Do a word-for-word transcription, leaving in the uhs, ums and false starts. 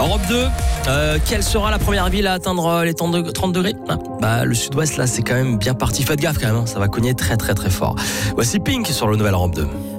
Europe deux, euh, quelle sera la première ville à atteindre les trente degrés? ah, bah, Le sud-ouest, là, c'est quand même bien parti. Faites gaffe quand même, hein, ça va cogner très très très fort. Voici Pink sur le Nouvel Europe deux.